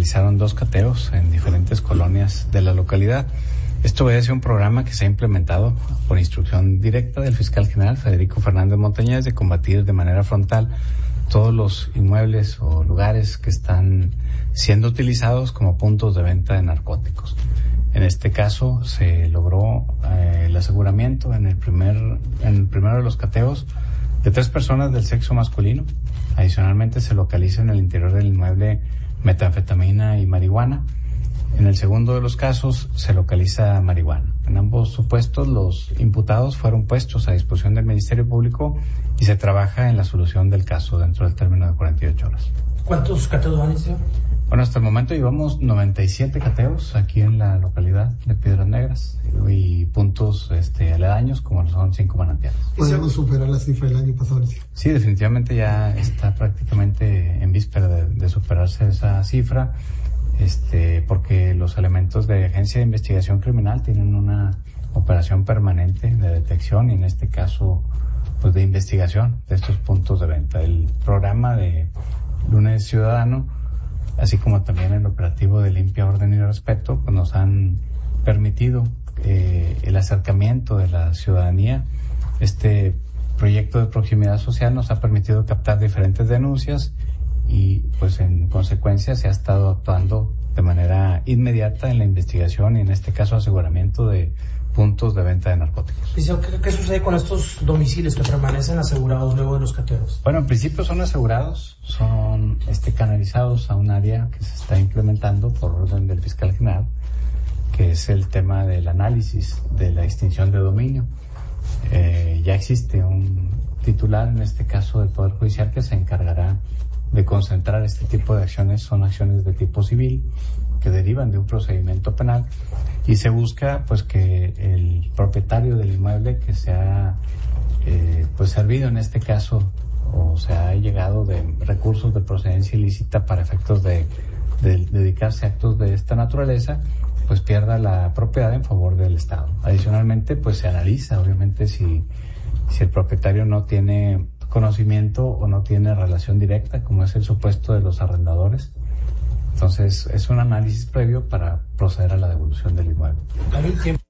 realizaron 2 cateos en diferentes colonias de la localidad. Esto obedece a un programa que se ha implementado por instrucción directa del fiscal general Federico Fernández Montañez de combatir de manera frontal todos los inmuebles o lugares que están siendo utilizados como puntos de venta de narcóticos. En este caso se logró el aseguramiento en el primero de los cateos de 3 personas del sexo masculino. Adicionalmente se localiza en el interior del inmueble metanfetamina y marihuana. En el segundo de los casos se localiza marihuana. En ambos supuestos los imputados fueron puestos a disposición del Ministerio Público y se trabaja en la solución del caso dentro del término de 48 horas. ¿Cuántos cateos han hecho? Bueno, hasta el momento llevamos 97 cateos aquí en la localidad de Piedras Negras y puntos aledaños como son 5 manantiales. ¿Podemos superar la cifra del año pasado? Sí, definitivamente ya está prácticamente en víspera de superarse esa cifra. Porque los elementos de Agencia de Investigación Criminal tienen una operación permanente de detección y en este caso pues de investigación de estos puntos de venta. El programa de Lunes Ciudadano, así como también el operativo de Limpia, Orden y Respeto, pues nos han permitido el acercamiento de la ciudadanía. Este proyecto de proximidad social nos ha permitido captar diferentes denuncias y pues en consecuencia se ha estado actuando de manera inmediata en la investigación y en este caso aseguramiento de puntos de venta de narcóticos. ¿Qué sucede con estos domicilios que permanecen asegurados luego de los cateos? Bueno, en principio son asegurados, son canalizados a un área que se está implementando por orden del fiscal general, que es el tema del análisis de la extinción de dominio. Ya existe un titular, en este caso del Poder Judicial, que se encargará de concentrar este tipo de acciones. Son acciones de tipo civil que derivan de un procedimiento penal y se busca pues que el propietario del inmueble que se ha servido en este caso o se ha llegado de recursos de procedencia ilícita para efectos de dedicarse a actos de esta naturaleza, pues pierda la propiedad en favor del Estado. Adicionalmente, pues se analiza obviamente si el propietario no tiene conocimiento o no tiene relación directa, como es el supuesto de los arrendadores. Entonces, es un análisis previo para proceder a la devolución del inmueble.